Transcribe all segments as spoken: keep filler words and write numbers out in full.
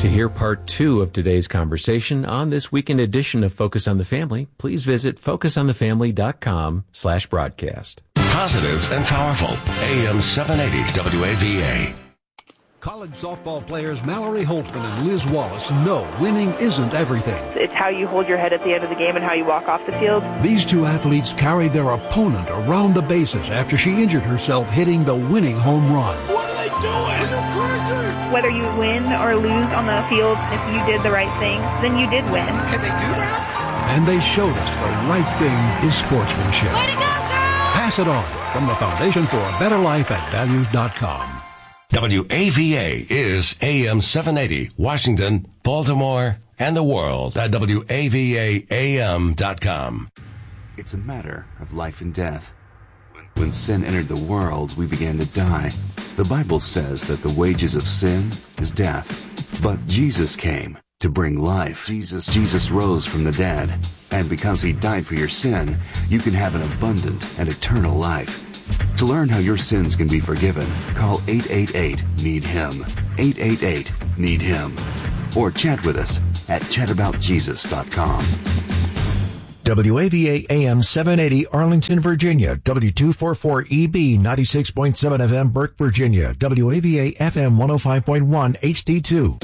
To hear part two of today's conversation on this weekend edition of Focus on the Family, please visit focus on the family dot com slash broadcast. Positive and powerful. A M seven eighty W A V A. College softball players Mallory Holtzman and Liz Wallace know winning isn't everything. It's how you hold your head at the end of the game and how you walk off the field. These two athletes carried their opponent around the bases after she injured herself hitting the winning home run. What are they doing? Are you crazy? Whether you win or lose on the field, if you did the right thing, then you did win. Can they do that? And they showed us the right thing is sportsmanship. Way to go, girl! Pass it on from the Foundation for a Better Life at values dot com. W A V A is A M seven eighty, Washington, Baltimore, and the world at W A V A A M dot com. It's a matter of life and death. When sin entered the world, we began to die. The Bible says that the wages of sin is death. But Jesus came to bring life. Jesus, Jesus rose from the dead. And because he died for your sin, you can have an abundant and eternal life. To learn how your sins can be forgiven, call eight eight eight, need him. eight eight eight, need him. Or chat with us at chat about jesus dot com. W A V A A M seven eighty, Arlington, Virginia. W two forty-four E B, ninety-six point seven F M, Burke, Virginia. W A V A F M one oh five point one, H D two.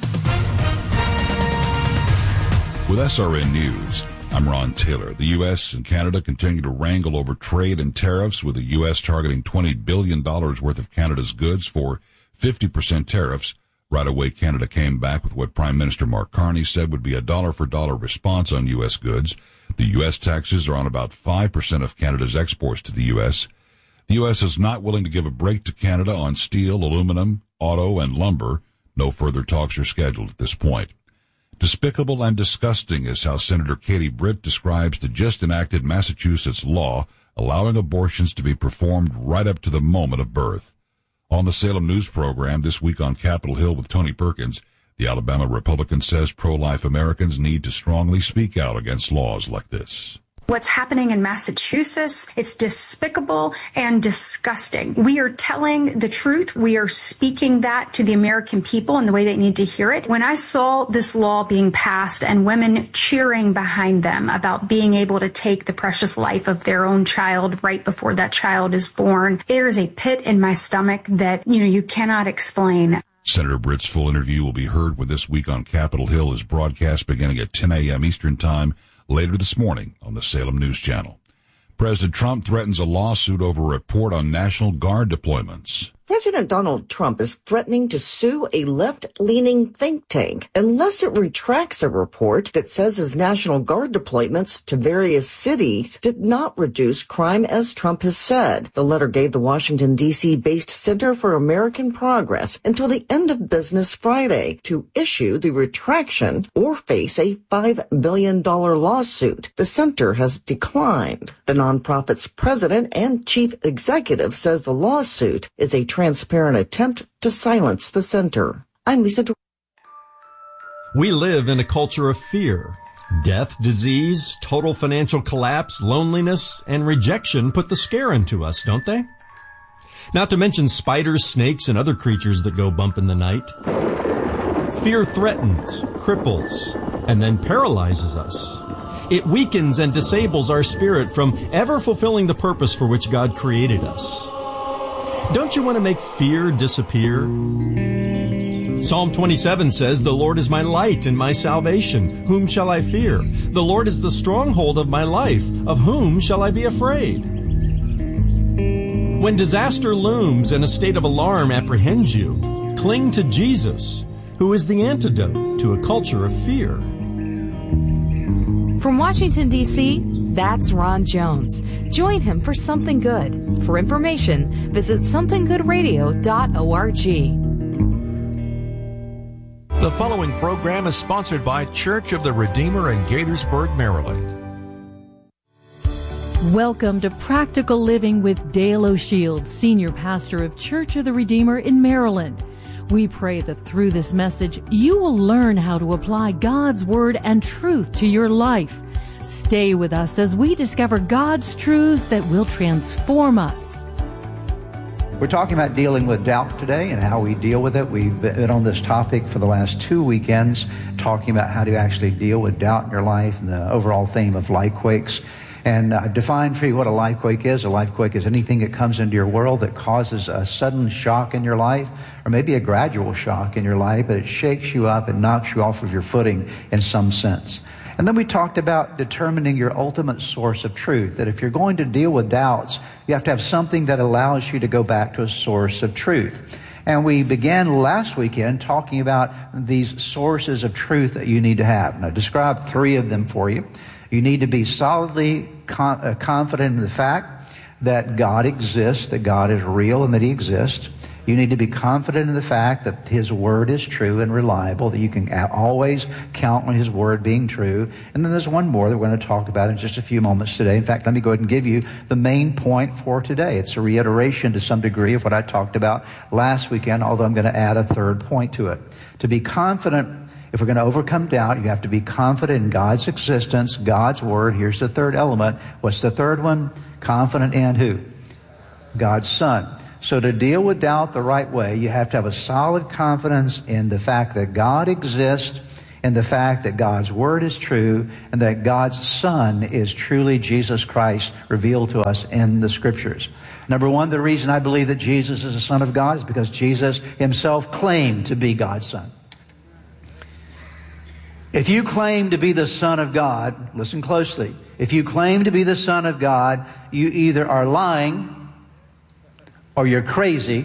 With S R N News, I'm Ron Taylor. The U S and Canada continue to wrangle over trade and tariffs, with the U S targeting twenty billion dollars worth of Canada's goods for fifty percent tariffs. Right away, Canada came back with what Prime Minister Mark Carney said would be a dollar-for-dollar response on U S goods. The U S taxes are on about five percent of Canada's exports to the U S. The U S is not willing to give a break to Canada on steel, aluminum, auto, and lumber. No further talks are scheduled at this point. Despicable and disgusting is how Senator Katie Britt describes the just enacted Massachusetts law allowing abortions to be performed right up to the moment of birth. On the Salem News program this week on Capitol Hill with Tony Perkins, the Alabama Republican says pro-life Americans need to strongly speak out against laws like this. What's happening in Massachusetts, it's despicable and disgusting. We are telling the truth. We are speaking that to the American people in the way they need to hear it. When I saw this law being passed and women cheering behind them about being able to take the precious life of their own child right before that child is born, there is a pit in my stomach that, you know, you cannot explain. Senator Britt's full interview will be heard with This Week on Capitol Hill, is broadcast beginning at ten a.m. Eastern Time later this morning on the Salem News Channel. President Trump threatens a lawsuit over a report on National Guard deployments. President Donald Trump is threatening to sue a left-leaning think tank unless it retracts a report that says his National Guard deployments to various cities did not reduce crime as Trump has said. The letter gave the Washington, D C-based Center for American Progress until the end of business Friday to issue the retraction or face a five billion dollars lawsuit. The center has declined. The nonprofit's president and chief executive says the lawsuit is a transparent attempt to silence the center. I'm Lisa. We live in a culture of fear. Death, disease, total financial collapse, loneliness, and rejection put the scare into us, don't they? Not to mention spiders, snakes, and other creatures that go bump in the night. Fear threatens, cripples, and then paralyzes us. It weakens and disables our spirit from ever fulfilling the purpose for which God created us. Don't you want to make fear disappear? Psalm twenty-seven says, "The Lord is my light and my salvation. Whom shall I fear? The Lord is the stronghold of my life. Of whom shall I be afraid?" When disaster looms and a state of alarm apprehends you, cling to Jesus, who is the antidote to a culture of fear. From Washington, D C, that's Ron Jones. Join him for Something Good. For information, visit something good radio dot org. The following program is sponsored by Church of the Redeemer in Gaithersburg, Maryland. Welcome to Practical Living with Dale O'Shields, Senior Pastor of Church of the Redeemer in Maryland. We pray that through this message, you will learn how to apply God's Word and truth to your life. Stay with us as we discover God's truths that will transform us. We're talking about dealing with doubt today and how we deal with it. We've been on this topic for the last two weekends, talking about how to actually deal with doubt in your life and the overall theme of life quakes. And I define for you what a life quake is. A life quake is anything that comes into your world that causes a sudden shock in your life, or maybe a gradual shock in your life, but it shakes you up and knocks you off of your footing in some sense. And then we talked about determining your ultimate source of truth, that if you're going to deal with doubts, you have to have something that allows you to go back to a source of truth. And we began last weekend talking about these sources of truth that you need to have. And I described three of them for you. You need to be solidly con- uh, confident in the fact that God exists, that God is real and that He exists. You need to be confident in the fact that His Word is true and reliable, that you can always count on His Word being true. And then there's one more that we're going to talk about in just a few moments today. In fact, let me go ahead and give you the main point for today. It's a reiteration to some degree of what I talked about last weekend, although I'm going to add a third point to it. To be confident, if we're going to overcome doubt, you have to be confident in God's existence, God's Word. Here's the third element. What's the third one? Confident in who? God's Son. So to deal with doubt the right way, you have to have a solid confidence in the fact that God exists, and the fact that God's Word is true, and that God's Son is truly Jesus Christ revealed to us in the Scriptures. Number one, the reason I believe that Jesus is the Son of God is because Jesus Himself claimed to be God's Son. If you claim to be the Son of God, listen closely. If you claim to be the Son of God, you either are lying, or you're crazy,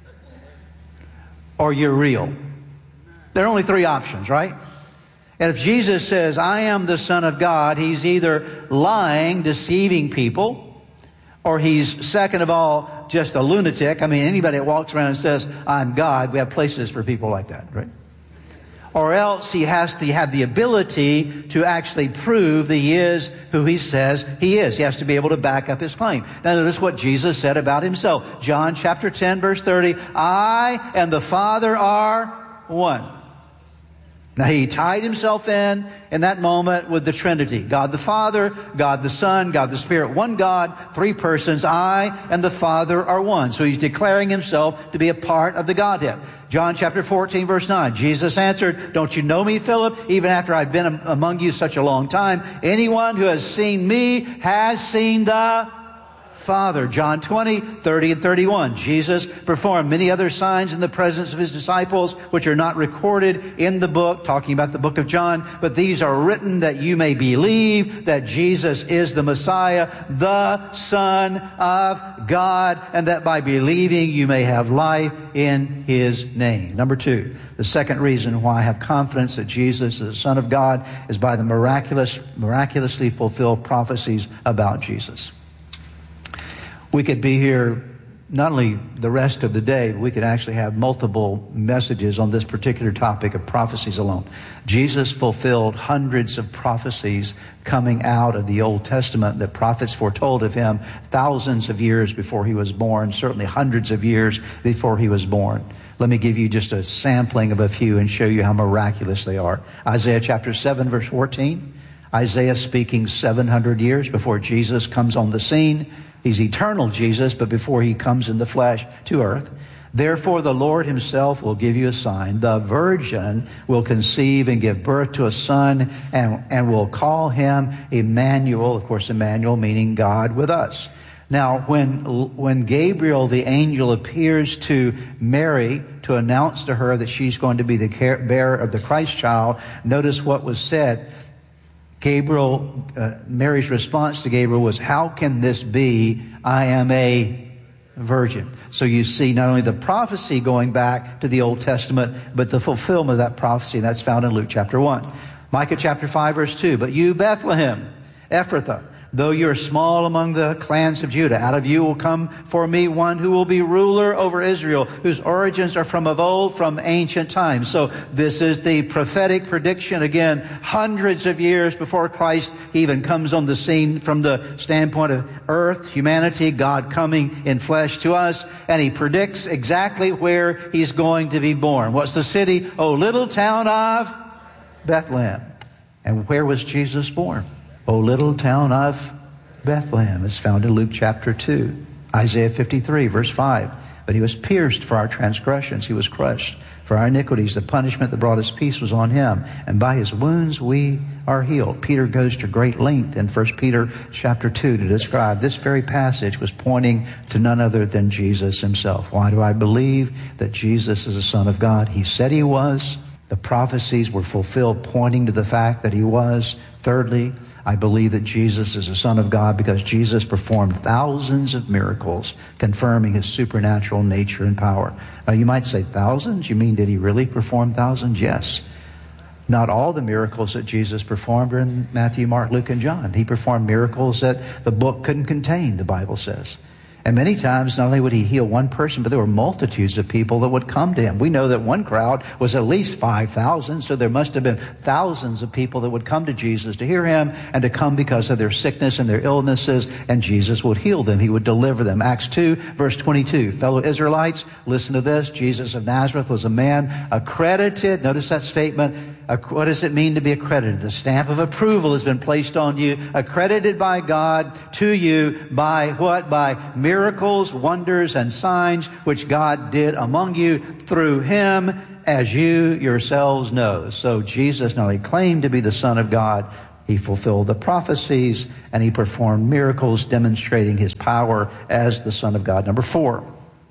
or you're real. There are only three options, right? And if Jesus says, I am the Son of God, He's either lying, deceiving people, or He's, second of all, just a lunatic. I mean, anybody that walks around and says, I'm God, we have places for people like that, right? Or else He has to have the ability to actually prove that He is who He says He is. He has to be able to back up His claim. Now notice what Jesus said about Himself. John chapter ten, verse thirty, I and the Father are one. Now He tied Himself in in that moment with the Trinity. God the Father, God the Son, God the Spirit. One God, three persons. I and the Father are one. So He's declaring Himself to be a part of the Godhead. John chapter fourteen, verse nine. Jesus answered, don't you know me, Philip, even after I've been among you such a long time? Anyone who has seen me has seen the Father. John twenty, thirty and thirty-one. Jesus performed many other signs in the presence of His disciples, which are not recorded in the book, talking about the book of John, but these are written that you may believe that Jesus is the Messiah, the Son of God, and that by believing you may have life in His name. Number two, the second reason why I have confidence that Jesus is the Son of God is by the miraculous, miraculously fulfilled prophecies about Jesus. We could be here not only the rest of the day, but we could actually have multiple messages on this particular topic of prophecies alone. Jesus fulfilled hundreds of prophecies coming out of the Old Testament that prophets foretold of Him thousands of years before He was born, certainly hundreds of years before He was born. Let me give you just a sampling of a few and show you how miraculous they are. Isaiah chapter seven, verse fourteen. Isaiah speaking seven hundred years before Jesus comes on the scene. He's eternal Jesus, but before He comes in the flesh to earth. Therefore the Lord Himself will give you a sign. The virgin will conceive and give birth to a son, and, and will call Him Emmanuel. Of course, Emmanuel meaning God with us. Now, when, when Gabriel, the angel, appears to Mary to announce to her that she's going to be the bearer of the Christ child, notice what was said. Gabriel, uh, Mary's response to Gabriel was, how can this be? I am a virgin. So you see not only the prophecy going back to the Old Testament, but the fulfillment of that prophecy. And that's found in Luke chapter one. Micah chapter five, verse two. But you, Bethlehem, Ephrathah, though you are small among the clans of Judah, out of you will come for me one who will be ruler over Israel, whose origins are from of old, from ancient times. So this is the prophetic prediction, again, hundreds of years before Christ even comes on the scene from the standpoint of earth, humanity, God coming in flesh to us. And He predicts exactly where He's going to be born. What's the city? Oh, little town of Bethlehem. And where was Jesus born? O little town of Bethlehem is found in Luke chapter two. Isaiah fifty-three, verse five. But he was pierced for our transgressions. He was crushed for our iniquities. The punishment that brought us peace was on him. And by his wounds we are healed. Peter goes to great length in First Peter chapter two to describe this very passage was pointing to none other than Jesus himself. Why do I believe that Jesus is the Son of God? He said he was. The prophecies were fulfilled pointing to the fact that he was. Thirdly, I believe that Jesus is the Son of God because Jesus performed thousands of miracles confirming his supernatural nature and power. Now you might say thousands? You mean did he really perform thousands? Yes. Not all the miracles that Jesus performed are in Matthew, Mark, Luke, and John. He performed miracles that the book couldn't contain, the Bible says. And many times, not only would he heal one person, but there were multitudes of people that would come to him. We know that one crowd was at least five thousand, so there must have been thousands of people that would come to Jesus to hear him and to come because of their sickness and their illnesses, and Jesus would heal them. He would deliver them. Acts two, verse twenty-two. Fellow Israelites, listen to this. Jesus of Nazareth was a man accredited. Notice that statement. What does it mean to be accredited? The stamp of approval has been placed on you, accredited by God to you by what? By miracles, wonders, and signs which God did among you through him, as you yourselves know. So Jesus not only claimed to be the Son of God, he fulfilled the prophecies, and he performed miracles demonstrating his power as the Son of God. Number four,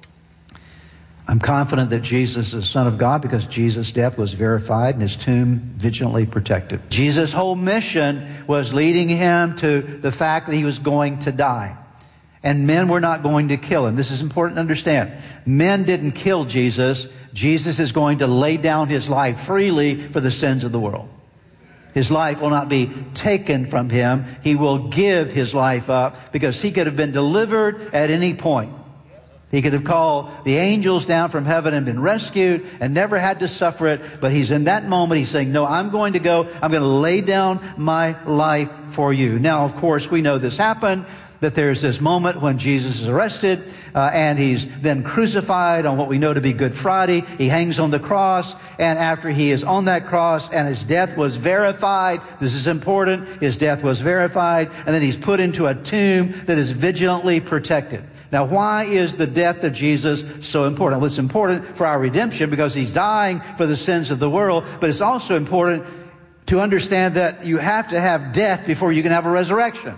I'm confident that Jesus is the Son of God because Jesus' death was verified and his tomb vigilantly protected. Jesus' whole mission was leading him to the fact that he was going to die. And men were not going to kill him. This is important to understand. Men didn't kill Jesus. Jesus is going to lay down his life freely for the sins of the world. His life will not be taken from him. He will give his life up because he could have been delivered at any point. He could have called the angels down from heaven and been rescued and never had to suffer it. But he's in that moment, he's saying, no, I'm going to go. I'm going to lay down my life for you. Now, of course, we know this happened, that there's this moment when Jesus is arrested uh, and he's then crucified on what we know to be Good Friday. He hangs on the cross, and after he is on that cross and his death was verified, this is important, his death was verified, and then he's put into a tomb that is vigilantly protected. Now, why is the death of Jesus so important? Well, it's important for our redemption because he's dying for the sins of the world, but it's also important to understand that you have to have death before you can have a resurrection.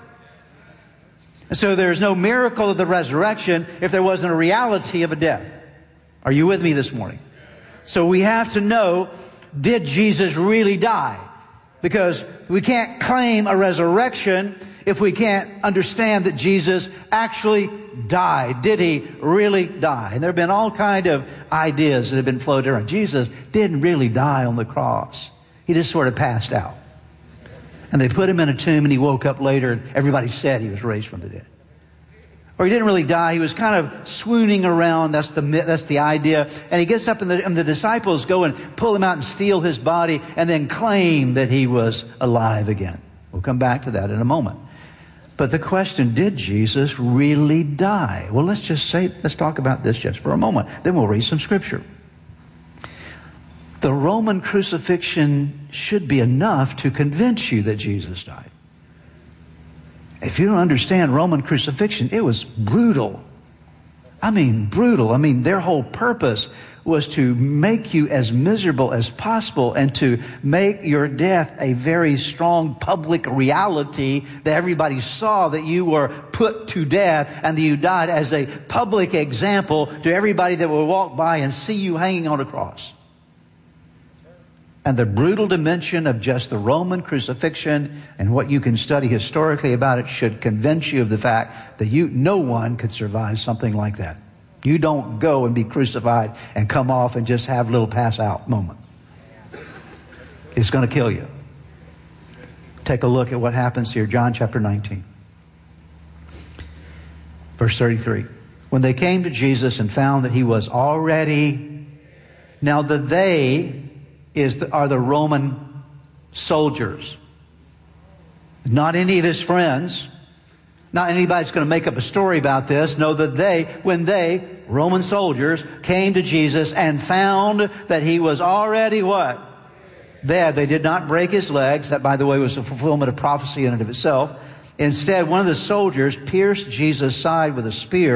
And so there's no miracle of the resurrection if there wasn't a reality of a death. Are you with me this morning? So we have to know, did Jesus really die? Because we can't claim a resurrection if we can't understand that Jesus actually died. Did he really die? And there have been all kind of ideas that have been floated around. Jesus didn't really die on the cross. He just sort of passed out. And they put him in a tomb and he woke up later and everybody said he was raised from the dead. Or he didn't really die. He was kind of swooning around. That's the that's the idea. And he gets up and the, and the disciples go and pull him out and steal his body and then claim that he was alive again. We'll come back to that in a moment. But the question, did Jesus really die? Well, let's just say, let's talk about this just for a moment. Then we'll read some scripture. The Roman crucifixion should be enough to convince you that Jesus died. If you don't understand Roman crucifixion, it was brutal. I mean, brutal. I mean, their whole purpose was to make you as miserable as possible and to make your death a very strong public reality that everybody saw that you were put to death and that you died as a public example to everybody that would walk by and see you hanging on a cross. And the brutal dimension of just the Roman crucifixion and what you can study historically about it should convince you of the fact that you, no one could survive something like that. You don't go and be crucified and come off and just have a little pass out moment. It's going to kill you. Take a look at what happens here. John chapter nineteen. Verse thirty-three. When they came to Jesus and found that he was already... Now the they is the, are the Roman soldiers. Not any of his friends. Not anybody's going to make up a story about this. No, that they, when they, Roman soldiers, came to Jesus and found that he was already what? Dead. They did not break his legs. That, by the way, was a fulfillment of prophecy in and of itself. Instead, one of the soldiers pierced Jesus' side with a spear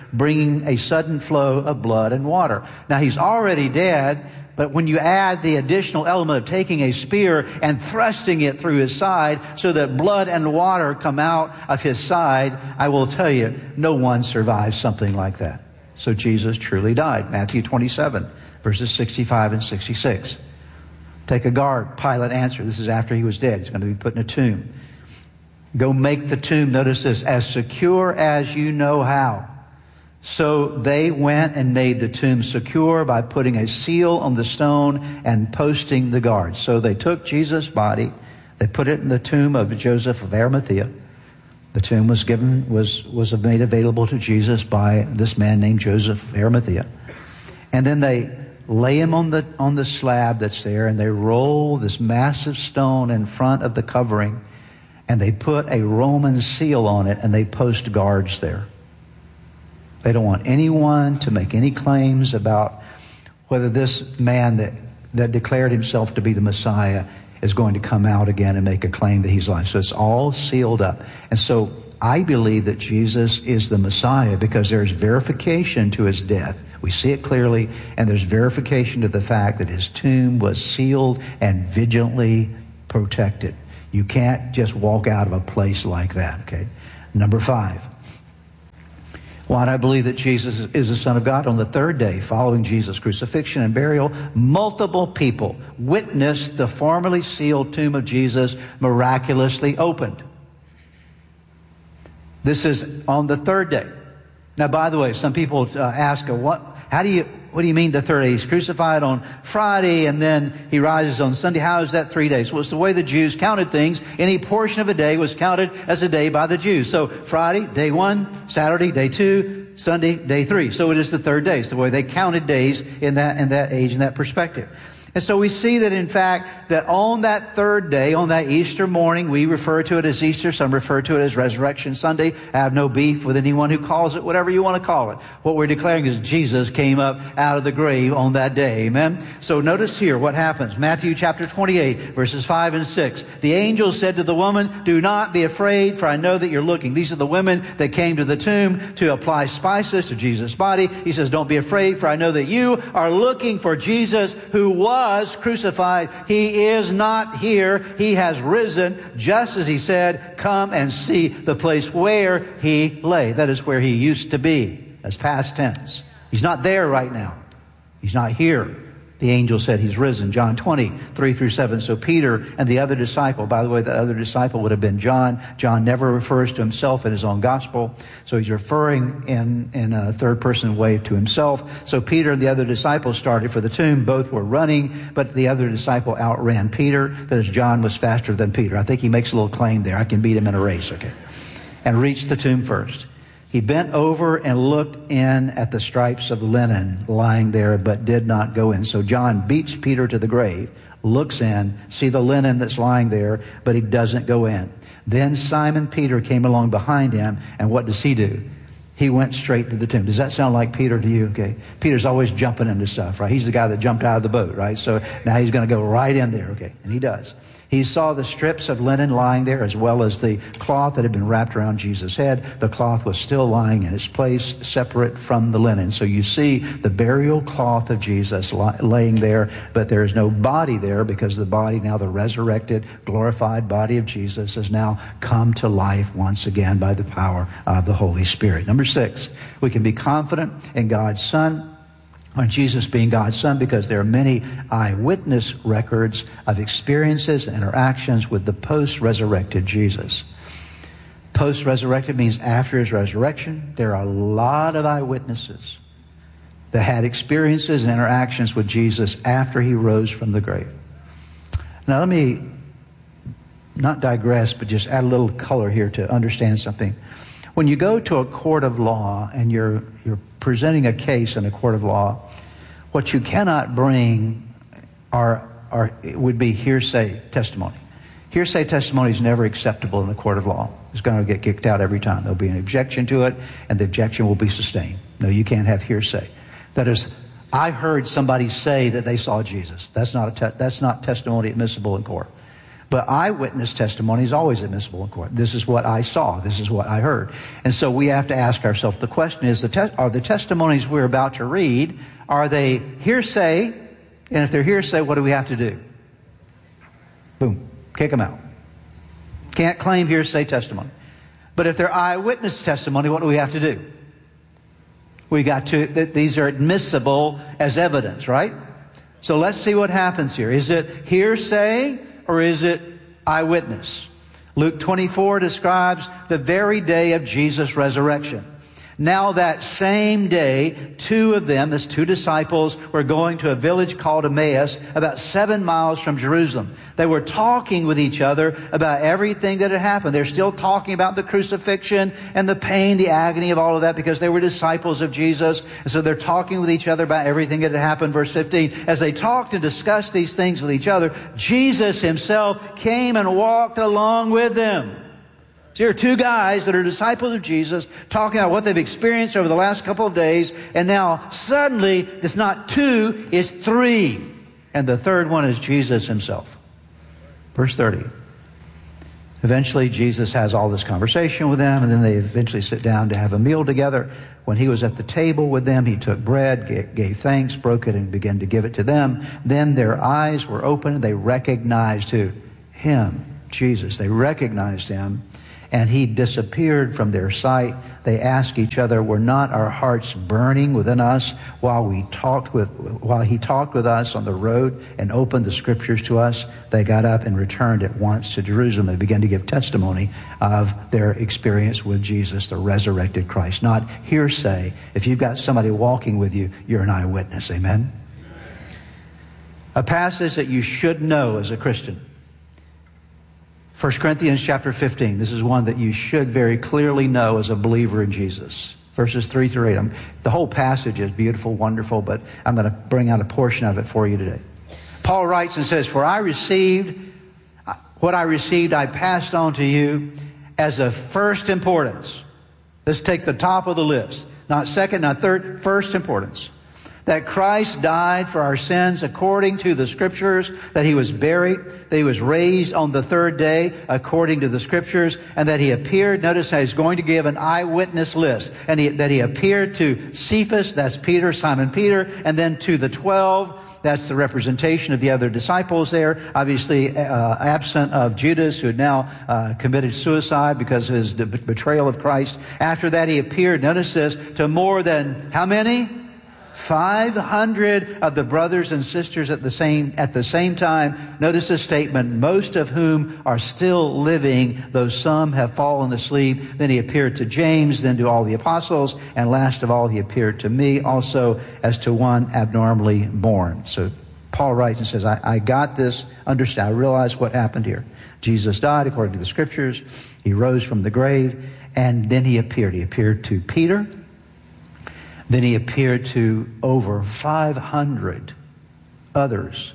bringing a sudden flow of blood and water. Now, he's already dead, but when you add the additional element of taking a spear and thrusting it through his side so that blood and water come out of his side, I will tell you, no one survives something like that. So Jesus truly died. Matthew twenty-seven, verses sixty-five and sixty-six. Take a guard. Pilate answered. This is after he was dead. He's going to be put in a tomb. Go make the tomb, notice this, as secure as you know how. So they went and made the tomb secure by putting a seal on the stone and posting the guards. So they took Jesus' body, they put it in the tomb of Joseph of Arimathea. The tomb was given, was, was made available to Jesus by this man named Joseph of Arimathea. And then they lay him on the, on the slab that's there, and they roll this massive stone in front of the covering, and they put a Roman seal on it, and they post guards there. They don't want anyone to make any claims about whether this man that, that declared himself to be the Messiah is going to come out again and make a claim that he's alive. So it's all sealed up. And so I believe that Jesus is the Messiah because there's verification to his death. We see it clearly, and there's verification to the fact that his tomb was sealed and vigilantly protected. You can't just walk out of a place like that, okay? Number five. Why do I believe that Jesus is the Son of God? On the third day, following Jesus' crucifixion and burial, multiple people witnessed the formerly sealed tomb of Jesus miraculously opened. This is on the third day. Now, by the way, some people uh, ask, what, how do you, what do you mean the third day? He's crucified on Friday and then he rises on Sunday. How is that three days? Well, it's the way the Jews counted things. Any portion of a day was counted as a day by the Jews. So Friday, day one, Saturday, day two, Sunday, day three. So it is the third day. It's the way they counted days in that, in that age, in that perspective. And so we see that, in fact, that on that third day, on that Easter morning, we refer to it as Easter. Some refer to it as Resurrection Sunday. I have no beef with anyone who calls it whatever you want to call it. What we're declaring is Jesus came up out of the grave on that day. Amen? So notice here what happens. Matthew chapter twenty-eight, verses five and six. The angel said to the woman, "Do not be afraid, for I know that you're looking." These are the women that came to the tomb to apply spices to Jesus' body. He says, "Don't be afraid, for I know that you are looking for Jesus who was was crucified. He is not here. He has risen, just as he said. Come and see the place where he lay." That is where he used to be. That's past tense. He's not there right now. He's not here. The angel said he's risen. John twenty, three through seven. So Peter and the other disciple, by the way, the other disciple would have been John. John never refers to himself in his own gospel. So he's referring in, in a third person way to himself. So Peter and the other disciple started for the tomb. Both were running, but the other disciple outran Peter. That is, John was faster than Peter. I think he makes a little claim there. I can beat him in a race, okay? And reached the tomb first. He bent over and looked in at the stripes of linen lying there, but did not go in. So John beats Peter to the grave, looks in, see the linen that's lying there, but he doesn't go in. Then Simon Peter came along behind him, and what does he do? He went straight to the tomb. Does that sound like Peter to you? Okay. Peter's always jumping into stuff, right? He's the guy that jumped out of the boat, right? So now he's going to go right in there, okay? And he does. He saw the strips of linen lying there, as well as the cloth that had been wrapped around Jesus' head. The cloth was still lying in its place, separate from the linen. So you see the burial cloth of Jesus laying there, but there is no body there, because the body, now the resurrected, glorified body of Jesus, has now come to life once again by the power of the Holy Spirit. Number six, we can be confident in God's Son, on Jesus being God's Son, because there are many eyewitness records of experiences and interactions with the post-resurrected Jesus. Post-resurrected means after his resurrection. There are a lot of eyewitnesses that had experiences and interactions with Jesus after he rose from the grave. Now let me not digress, but just add a little color here to understand something. When you go to a court of law and you're you're presenting a case in a court of law, what you cannot bring are are would be hearsay testimony. Hearsay testimony is never acceptable in the court of law. It's going to get kicked out every time. There'll be an objection to it, and the objection will be sustained. No, you can't have hearsay. That is, I heard somebody say that they saw Jesus. That's not a te- that's not testimony admissible in court. But eyewitness testimony is always admissible in court. This is what I saw. This is what I heard. And so we have to ask ourselves, the question is, the te- are the testimonies we're about to read, are they hearsay? And if they're hearsay, what do we have to do? Boom. Kick them out. Can't claim hearsay testimony. But if they're eyewitness testimony, what do we have to do? We got to, th- these are admissible as evidence, right? So let's see what happens here. Is it hearsay or is it eyewitness? Luke twenty-four describes the very day of Jesus' resurrection. Now that same day, two of them, as two disciples, were going to a village called Emmaus, about seven miles from Jerusalem. They were talking with each other about everything that had happened. They're still talking about the crucifixion and the pain, the agony of all of that, because they were disciples of Jesus. And so they're talking with each other about everything that had happened. Verse fifteen, as they talked and discussed these things with each other, Jesus himself came and walked along with them. So here are two guys that are disciples of Jesus talking about what they've experienced over the last couple of days. And now suddenly it's not two, it's three. And the third one is Jesus himself. Verse thirty. Eventually Jesus has all this conversation with them, and then they eventually sit down to have a meal together. When he was at the table with them, he took bread, gave thanks, broke it, and began to give it to them. Then their eyes were opened, and they recognized who? Him, Jesus. They recognized him. And he disappeared from their sight. They asked each other, were not our hearts burning within us while we talked with, while he talked with us on the road and opened the scriptures to us? They got up and returned at once to Jerusalem. They began to give testimony of their experience with Jesus, the resurrected Christ. Not hearsay. If you've got somebody walking with you, you're an eyewitness. Amen? A passage that you should know as a Christian. First Corinthians chapter fifteen. This is one that you should very clearly know as a believer in Jesus. Verses three through eight. The whole passage is beautiful, wonderful, but I'm going to bring out a portion of it for you today. Paul writes and says, for I received, what I received I passed on to you as of first importance. This takes the top of the list. Not second, not third, first importance. That Christ died for our sins according to the Scriptures, that he was buried, that he was raised on the third day according to the Scriptures, and that he appeared. Notice how he's going to give an eyewitness list. And he, that he appeared to Cephas, that's Peter, Simon Peter, and then to the twelve. That's the representation of the other disciples there. Obviously uh, absent of Judas, who had now uh, committed suicide because of his betrayal of Christ. After that he appeared, notice this, to more than how many? five hundred of the brothers and sisters at the same at the same time. Notice this statement, most of whom are still living, though some have fallen asleep. Then he appeared to James, then to all the apostles, and last of all he appeared to me also as to one abnormally born. So Paul writes and says, I, I got this, understand, I realize what happened here. Jesus died according to the Scriptures. He rose from the grave, and then he appeared. He appeared to Peter. Then he appeared to over five hundred others,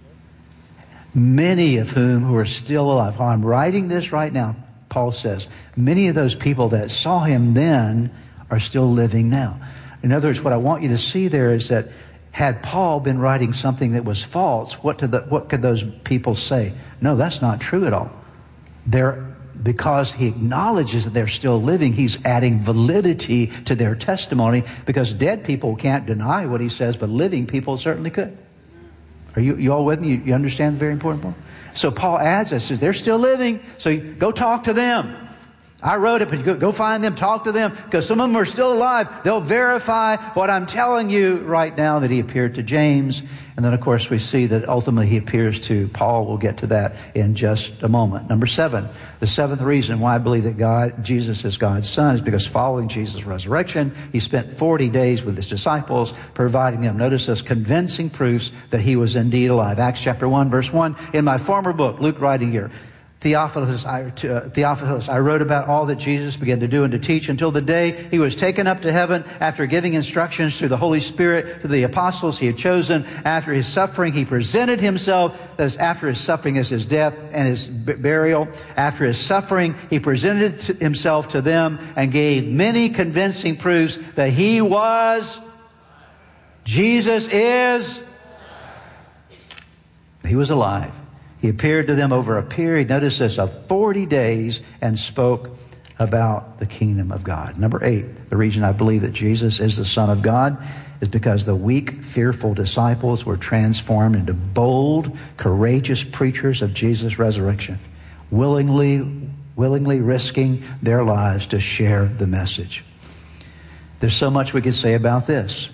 many of whom who are still alive. While I'm writing this right now, Paul says, many of those people that saw him then are still living now. In other words, what I want you to see there is that had Paul been writing something that was false, what, did the, what could those people say? No, that's not true at all. They're Because he acknowledges that they're still living, he's adding validity to their testimony, because dead people can't deny what he says, but living people certainly could. Are you, you all with me? You, you understand the very important point? So Paul adds this, says they're still living, so go talk to them. I wrote it, but go, go find them, talk to them, because some of them are still alive. They'll verify what I'm telling you right now, that he appeared to James. And then, of course, we see that ultimately he appears to Paul. We'll get to that in just a moment. Number seven, the seventh reason why I believe that God, Jesus is God's Son, is because following Jesus' resurrection, he spent forty days with his disciples, providing them, notice this, convincing proofs that he was indeed alive. Acts chapter one, verse one, in my former book, Luke writing here, Theophilus I, uh, Theophilus, I wrote about all that Jesus began to do and to teach until the day he was taken up to heaven, after giving instructions through the Holy Spirit to the apostles he had chosen. After his suffering, he presented himself, as after his suffering is his death and his b- burial. After his suffering, he presented to himself to them and gave many convincing proofs that he was, Jesus is, he was alive. He appeared to them over a period, notice this, of forty days and spoke about the kingdom of God. Number eight, the reason I believe that Jesus is the Son of God is because the weak, fearful disciples were transformed into bold, courageous preachers of Jesus' resurrection, willingly, willingly risking their lives to share the message. There's so much we could say about this.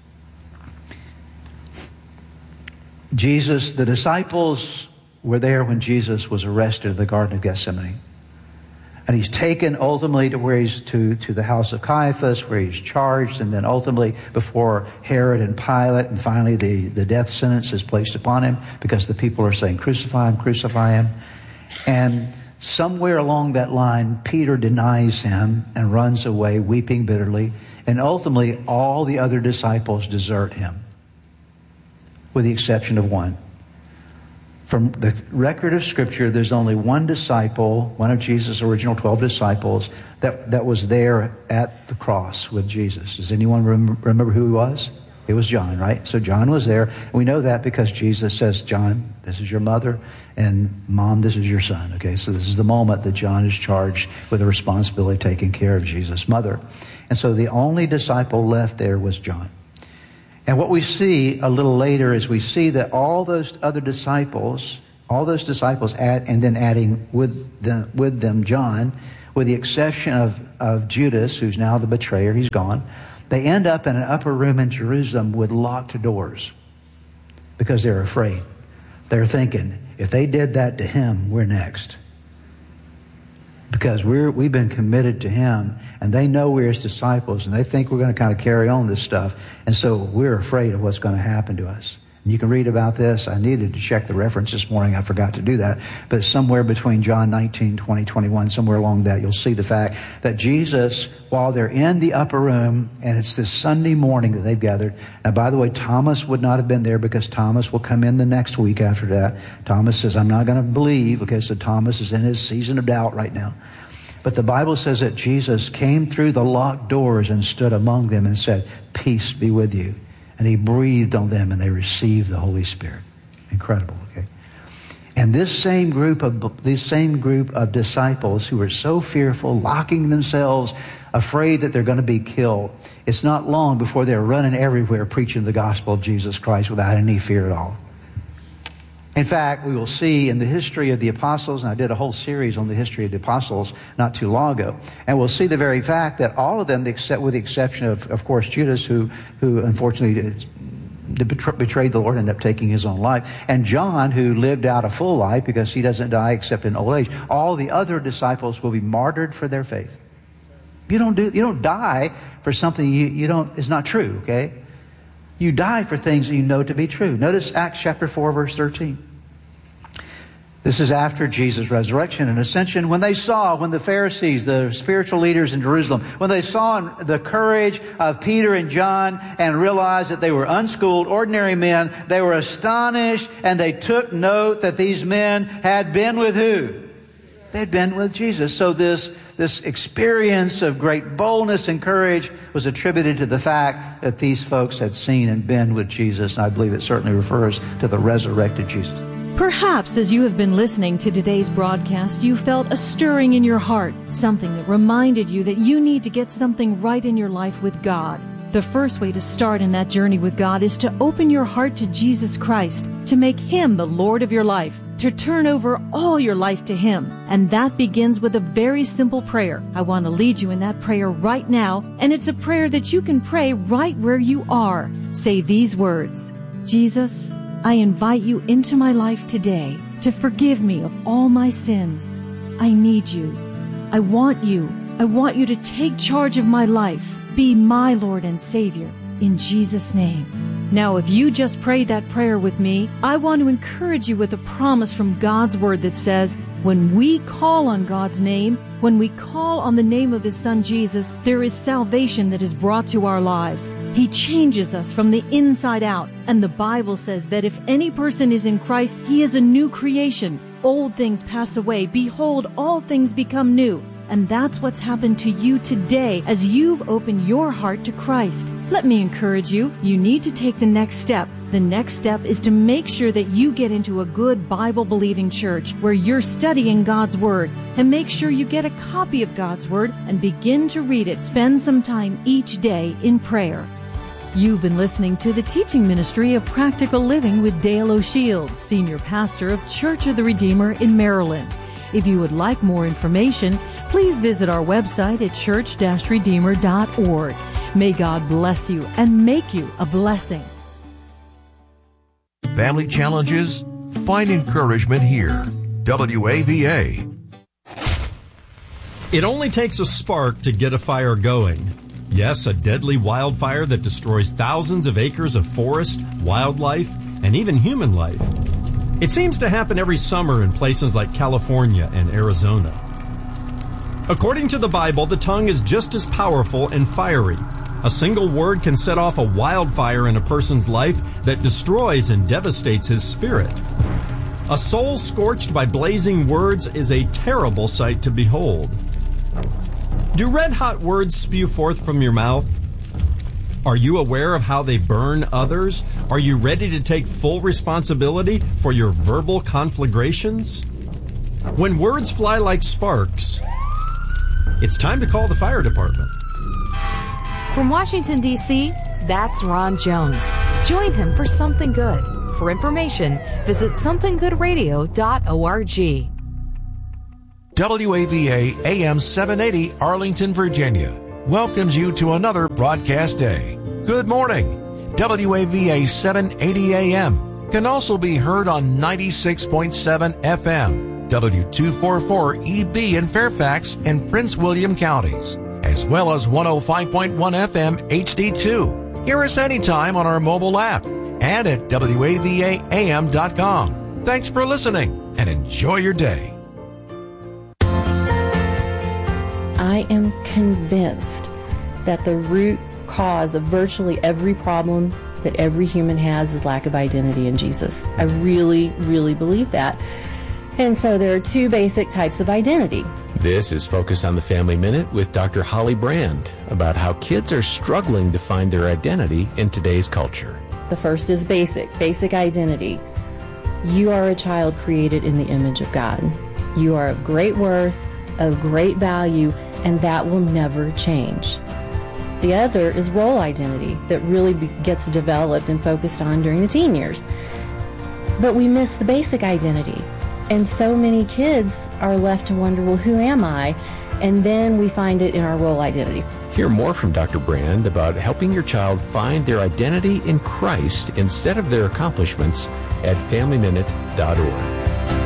Jesus, the disciples were there when Jesus was arrested in the Garden of Gethsemane. And he's taken ultimately to where he's to, to the house of Caiaphas, where he's charged, and then ultimately before Herod and Pilate, and finally the, the death sentence is placed upon him because the people are saying, crucify him, crucify him. And somewhere along that line, Peter denies him and runs away, weeping bitterly. And ultimately, all the other disciples desert him, with the exception of one. From the record of Scripture, there's only one disciple, one of Jesus' original twelve disciples, that, that was there at the cross with Jesus. Does anyone rem- remember who he was? It was John, right? So John was there. And we know that because Jesus says, John, this is your mother, and Mom, this is your son. Okay, so this is the moment that John is charged with the responsibility of taking care of Jesus' mother. And so the only disciple left there was John. And what we see a little later is we see that all those other disciples, all those disciples add, and then adding with them, with them John, with the exception of, of Judas, who's now the betrayer, he's gone. They end up in an upper room in Jerusalem with locked doors because they're afraid. They're thinking, if they did that to him, we're next. Because we're, we've been committed to him, and they know we're his disciples, and they think we're going to kind of carry on this stuff. And so we're afraid of what's going to happen to us. And you can read about this. I needed to check the reference this morning. I forgot to do that. But somewhere between John nineteen, twenty, twenty-one, somewhere along that, you'll see the fact that Jesus, while they're in the upper room, and it's this Sunday morning that they've gathered. Now, by the way, Thomas would not have been there because Thomas will come in the next week after that. Thomas says, I'm not going to believe. Okay, so Thomas is in his season of doubt right now. But the Bible says that Jesus came through the locked doors and stood among them and said, peace be with you. And he breathed on them and they received the Holy Spirit. Incredible, okay? And this same group of this same group of disciples who were so fearful, locking themselves, afraid that they're going to be killed, it's not long before they're running everywhere preaching the gospel of Jesus Christ without any fear at all. In fact, we will see in the history of the apostles, and I did a whole series on the history of the apostles not too long ago, and we'll see the very fact that all of them, except with the exception of, of course, Judas, who, who unfortunately betrayed the Lord, ended up taking his own life, and John, who lived out a full life because he doesn't die except in old age, all the other disciples will be martyred for their faith. You don't do, you don't die for something you, you don't is not true, okay? You die for things that you know to be true. Notice Acts chapter four, verse thirteen. This is after Jesus' resurrection and ascension. When they saw, when the Pharisees, the spiritual leaders in Jerusalem, when they saw the courage of Peter and John and realized that they were unschooled, ordinary men, they were astonished and they took note that these men had been with who? They'd been with Jesus. So this, this experience of great boldness and courage was attributed to the fact that these folks had seen and been with Jesus. And I believe it certainly refers to the resurrected Jesus. Perhaps as you have been listening to today's broadcast, you felt a stirring in your heart, something that reminded you that you need to get something right in your life with God. The first way to start in that journey with God is to open your heart to Jesus Christ, to make Him the Lord of your life, to turn over all your life to Him. And that begins with a very simple prayer. I want to lead you in that prayer right now, and it's a prayer that you can pray right where you are. Say these words: Jesus, I invite you into my life today to forgive me of all my sins. I need you. I want you. I want you to take charge of my life. Be my Lord and Savior. In Jesus' name. Now, if you just prayed that prayer with me, I want to encourage you with a promise from God's Word that says, when we call on God's name, when we call on the name of His Son Jesus, there is salvation that is brought to our lives. He changes us from the inside out. And the Bible says that if any person is in Christ, he is a new creation. Old things pass away. Behold, all things become new. And that's what's happened to you today as you've opened your heart to Christ. Let me encourage you. You need to take the next step. The next step is to make sure that you get into a good Bible-believing church where you're studying God's Word, and make sure you get a copy of God's Word and begin to read it. Spend some time each day in prayer. You've been listening to the teaching ministry of Practical Living with Dale O'Shields, Senior Pastor of Church of the Redeemer in Maryland. If you would like more information, please visit our website at church dash redeemer dot org. May God bless you and make you a blessing. Family challenges? Find encouragement here. W A V A. It only takes a spark to get a fire going. Yes, a deadly wildfire that destroys thousands of acres of forest, wildlife, and even human life. It seems to happen every summer in places like California and Arizona. According to the Bible, the tongue is just as powerful and fiery. A single word can set off a wildfire in a person's life that destroys and devastates his spirit. A soul scorched by blazing words is a terrible sight to behold. Do red-hot words spew forth from your mouth? Are you aware of how they burn others? Are you ready to take full responsibility for your verbal conflagrations? When words fly like sparks, it's time to call the fire department. From Washington, D C, that's Ron Jones. Join him for Something Good. For information, visit something good radio dot org. W A V A A M seven eighty Arlington, Virginia welcomes you to another broadcast day. Good morning. W A V A seven eighty A M can also be heard on ninety-six point seven F M, W two forty-four E B in Fairfax and Prince William counties, as well as one oh five point one F M H D two. Hear us anytime on our mobile app and at W A V A A M dot com. Thanks for listening and enjoy your day. I am convinced that the root cause of virtually every problem that every human has is lack of identity in Jesus. I really, really believe that. And so there are two basic types of identity. This is Focus on the Family Minute with Doctor Holly Brand about how kids are struggling to find their identity in today's culture. The first is basic, basic identity. You are a child created in the image of God. You are of great worth, of great value, and that will never change. The other is role identity that really be- gets developed and focused on during the teen years. But we miss the basic identity. And so many kids are left to wonder, well, who am I? And then we find it in our role identity. Hear more from Doctor Brand about helping your child find their identity in Christ instead of their accomplishments at family minute dot org.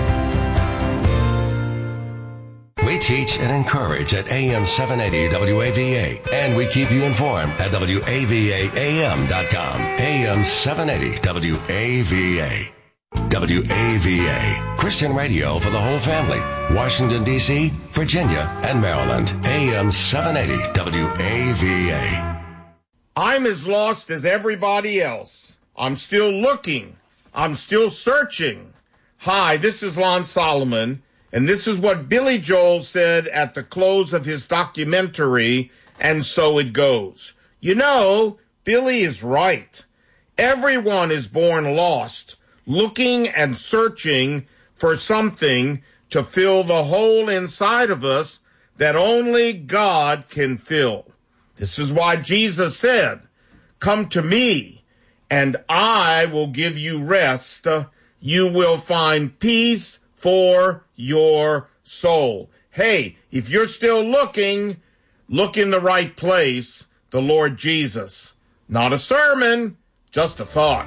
We teach and encourage at A M seven eighty W A V A, and we keep you informed at W A V A A M dot com. A M seven eighty W A V A. W A V A, Christian radio for the whole family. Washington, D C, Virginia, and Maryland. A M seven eighty W A V A. I'm as lost as everybody else. I'm still looking. I'm still searching. Hi, this is Lon Solomon, and this is what Billy Joel said at the close of his documentary, And So It Goes. You know, Billy is right. Everyone is born lost, looking and searching for something to fill the hole inside of us that only God can fill. This is why Jesus said, "Come to me, and I will give you rest. You will find peace for your soul." Hey, if you're still looking, look in the right place, the Lord Jesus. Not a sermon, just a thought.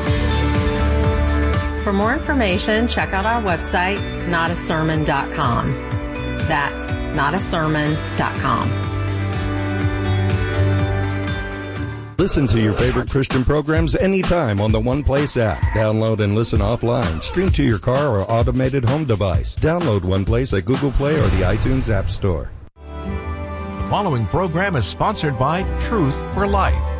For more information, check out our website, not a sermon dot com. That's not a sermon dot com. Listen to your favorite Christian programs anytime on the One Place app. Download and listen offline. Stream to your car or automated home device. Download One Place at Google Play or the iTunes App Store. The following program is sponsored by Truth for Life.